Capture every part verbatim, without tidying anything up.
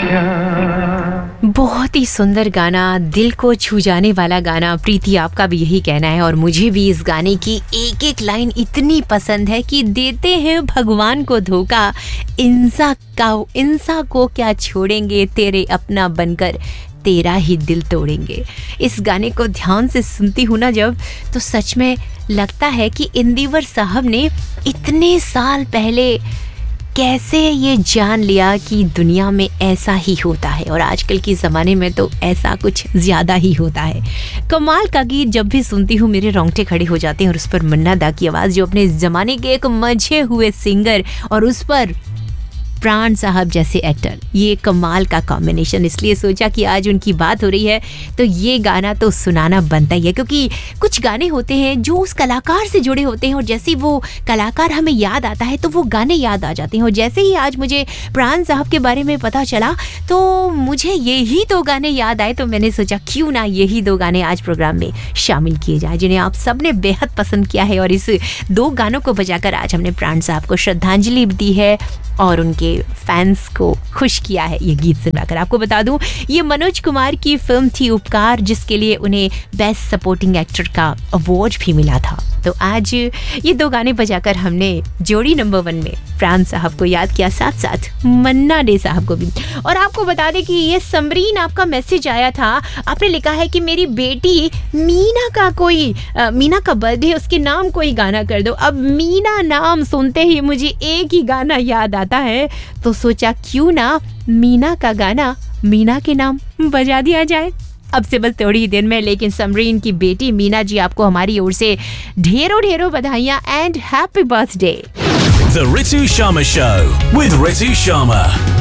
बहुत ही सुंदर गाना, दिल को छू जाने वाला गाना। प्रीति, आपका भी यही कहना है और मुझे भी इस गाने की एक एक लाइन इतनी पसंद है कि देते हैं भगवान को धोखा, इंसान का इंसान को क्या छोड़ेंगे, तेरे अपना बनकर तेरा ही दिल तोड़ेंगे। इस गाने को ध्यान से सुनती हूँ ना जब, तो सच में लगता है कि इंदिवर साहब ने इतने साल पहले कैसे ये जान लिया कि दुनिया में ऐसा ही होता है, और आजकल के ज़माने में तो ऐसा कुछ ज़्यादा ही होता है। कमाल का गीत जब भी सुनती हूँ मेरे रोंगटे खड़े हो जाते हैं, और उस पर मन्ना दा की आवाज़, जो अपने ज़माने के एक मजे हुए सिंगर, और उस पर प्राण साहब जैसे एक्टर, ये कमाल का कॉम्बिनेशन। इसलिए सोचा कि आज उनकी बात हो रही है तो ये गाना तो सुनाना बनता ही है, क्योंकि कुछ गाने होते हैं जो उस कलाकार से जुड़े होते हैं, और जैसे वो कलाकार हमें याद आता है तो वो गाने याद आ जाते हैं। और जैसे ही आज मुझे प्राण साहब के बारे में पता चला तो मुझे यही दो गाने याद आए, तो मैंने सोचा क्यों ना यही दो गाने आज प्रोग्राम में शामिल किए जाए, जिन्हें आप सबने बेहद पसंद किया है। और इस दो गानों को बजाकर आज हमने प्राण साहब को श्रद्धांजलि दी है और उनके फैंस को खुश किया है ये गीत सुनाकर। आपको बता दूं, ये मनोज कुमार की फिल्म थी उपकार, जिसके लिए उन्हें बेस्ट सपोर्टिंग एक्टर का अवार्ड भी मिला था। तो आज ये दो गाने बजाकर हमने जोड़ी नंबर वन में प्राण साहब को याद किया, साथ साथ मन्ना डे साहब को भी। और आपको बता दें कि ये समरीन आपका मैसेज आया था, आपने लिखा है कि मेरी बेटी मीना का कोई आ, मीना का बर्थडे, उसके नाम कोई गाना कर दो। अब मीना नाम सुनते ही मुझे एक ही गाना याद आता है, तो सोचा क्यों ना मीना का गाना मीना के नाम बजा दिया जाए। अब से बस थोड़ी ही देर में, लेकिन समरीन की बेटी मीना जी, आपको हमारी ओर से ढेरों ढेरों बधाइयां and happy birthday. The Ritu Sharma Show with Ritu Sharma.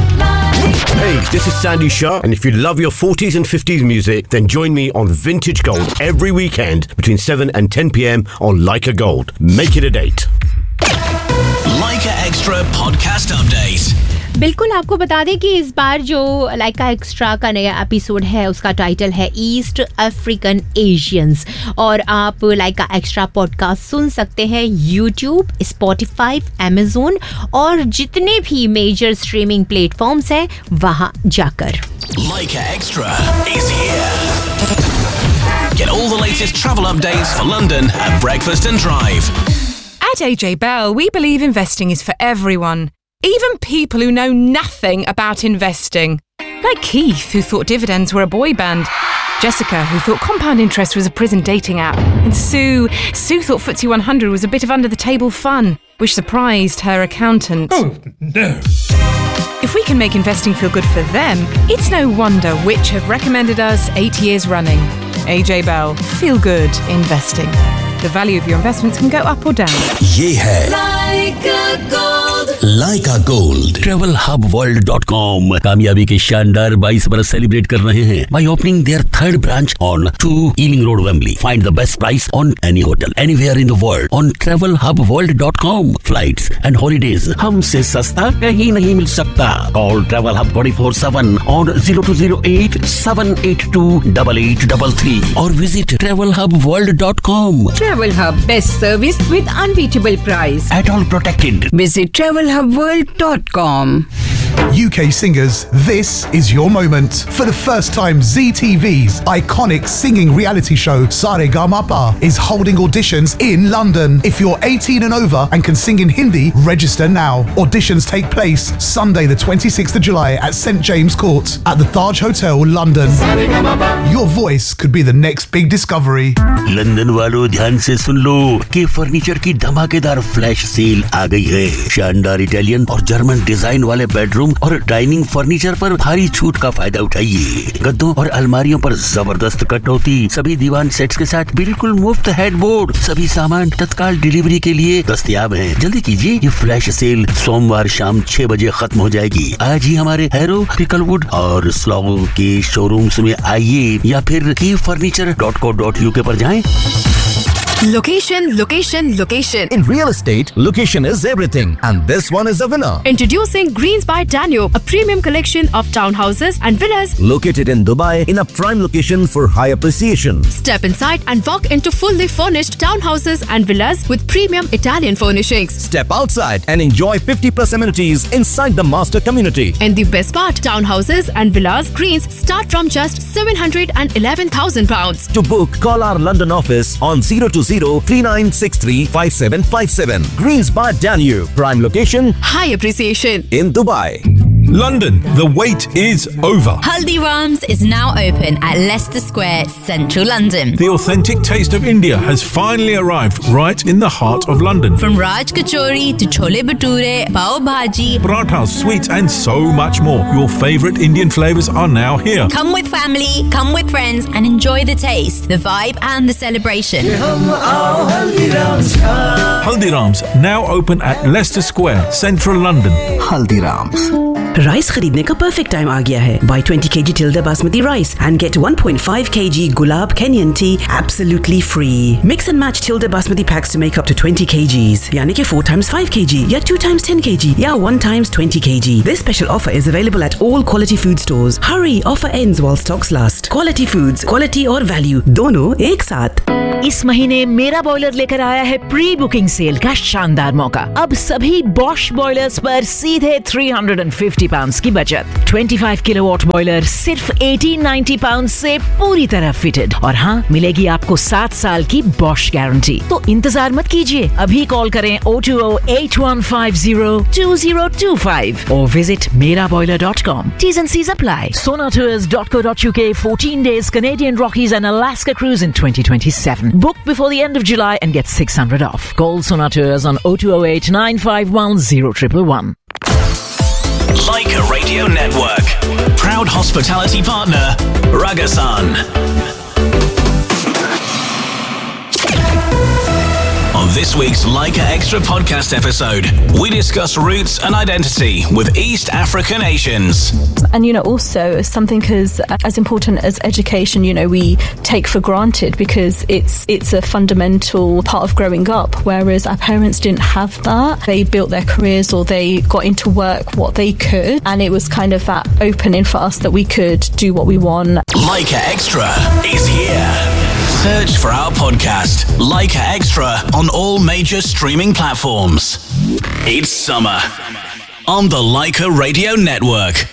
Hey, this is Sandy Shah, and if you love your forties and fifties music, then join me on Vintage Gold every weekend between seven and ten p.m. on Leica Gold. Make it a date. Leica Extra podcast update. बिल्कुल, आपको बता दें कि इस बार जो लाइका extra का नया episode है उसका टाइटल है ईस्ट अफ्रीकन एशियंस, और आप लाइका एक्स्ट्रा पॉडकास्ट सुन सकते हैं यूट्यूब, स्पॉटिफाई, अमेज़न और जितने भी मेजर स्ट्रीमिंग प्लेटफॉर्म्स हैं वहां जाकर। Leica Extra is here. Get all the latest travel updates for London at breakfast and drive. At A J Bell, we believe investing is for everyone. Even people who know nothing about investing. Like Keith, who thought dividends were a boy band. Jessica, who thought compound interest was a prison dating app. And Sue, Sue thought F T S E one hundred was a bit of under-the-table fun, which surprised her accountant. Oh, no. If we can make investing feel good for them, it's no wonder Which have recommended us eight years running. A J Bell, feel good investing. The value of your investments can go up or down. ये है Leica Gold. Leica Gold. travel hub world dot com कामयाबी के शानदार बाईस बरस celebrate कर रहे हैं by opening their third branch on two Ealing Road, Wembley. Find the best price on any hotel anywhere in the world on travel hub world dot com. Flights and holidays हमसे सस्ता कहीं नहीं मिल सकता. Call Travel Hub twenty-four seven on zero two zero eight seven eight two eight eight three three or visit travel hub world dot com. Travel Hub, best service with unbeatable price. At all protected. Visit travel hub world dot com. U K singers, this is your moment. For the first time, Z T V's iconic singing reality show Saregama is holding auditions in London. If you're eighteen and over and can sing in Hindi, register now. Auditions take place Sunday the twenty-sixth of July at St James Court at the Taj Hotel, London. Your voice could be the next big discovery. London वालों ध्यान से सुन लो कि furniture की धमाकेदार flash sale आ गई है। शानदार Italian और जर्मन डिजाइन वाले बेडरूम और डाइनिंग फर्नीचर पर भारी छूट का फायदा उठाइए। गद्दों और अलमारियों पर जबरदस्त कटौती, सभी दीवान सेट्स के साथ बिल्कुल मुफ्त हेडबोर्ड, सभी सामान तत्काल डिलीवरी के लिए दस्तयाब हैं। जल्दी कीजिए, ये फ्लैश सेल सोमवार शाम छह बजे खत्म हो जाएगी। आज ही हमारे हैरो, पिकलवुड और स्लॉगो के शोरूम्स में आइए या फिर की furniture dot co dot UK पर जाएं। Location, location, location. In real estate, location is everything, and this one is a winner. Introducing Greens by Danube, a premium collection of townhouses and villas Located in Dubai in a prime location for high appreciation. Step inside and walk into fully furnished townhouses and villas with premium Italian furnishings. Step outside and enjoy fifty plus amenities inside the master community. And the best part, townhouses and villas Greens start from just seven hundred eleven thousand pounds. To book, call our London office on zero two zero, three nine six three, five seven five seven. Greens by Danube, prime location, High appreciation. in Dubai. London, the wait is over. Haldiram's is now open at Leicester Square, central London. The authentic taste of India has finally arrived right in the heart of London. From Raj Kachori to Chole Bhature, Pav Bhaji, Parathas, sweets and so much more. Your favourite Indian flavours are now here. come with family, come with friends and enjoy the taste, the vibe and the celebration. Haldiram's now open at Leicester Square, central London. Haldiram's. Rice खरीदने का perfect time आ गया है. Buy twenty kilograms Tilda Basmati rice and get one point five kilograms Gulab Kenyan tea absolutely free. Mix and match Tilda Basmati packs to make up to twenty kilograms. यानी कि four times five kilograms या two times ten kilograms या one times twenty kilograms. This special offer is available at all quality food stores. Hurry, offer ends while stocks last. Quality foods, quality और value दोनों एक साथ. इस महीने मेरा boiler लेकर आया है प्री बुकिंग सेल का शानदार मौका. अब सभी बॉश बॉयलर्स पर सीधे three hundred fifty पाउंड्स की बचत. twenty-five किलोवाट बॉयलर सिर्फ eighteen ninety पाउंड्स से पूरी तरह फिटेड. और हाँ, मिलेगी आपको सात साल की बॉश गारंटी. तो इंतजार मत कीजिए, अभी कॉल करें oh two oh, eight one five zero, two zero two five or visit mera boiler dot com. T's and C's apply. sonatours dot co dot uk fourteen days Canadian Rockies and Alaska cruise in twenty twenty-seven. Book before the end of July and get six hundred off. Call Sonatours on oh two oh eight, nine five one, oh one one one. Leica Radio Network. Proud hospitality partner, Ragasan. On this week's Leica Extra podcast episode, we discuss roots and identity with East African nations. And, you know, also something as, as important as education, you know, we take for granted because it's it's a fundamental part of growing up, whereas our parents didn't have that. They built their careers or they got into work what they could, and it was kind of that opening for us that we could do what we want. Leica Extra is here. Search for our podcast, Leica Extra, on all major streaming platforms. It's summer on the Leica Radio Network.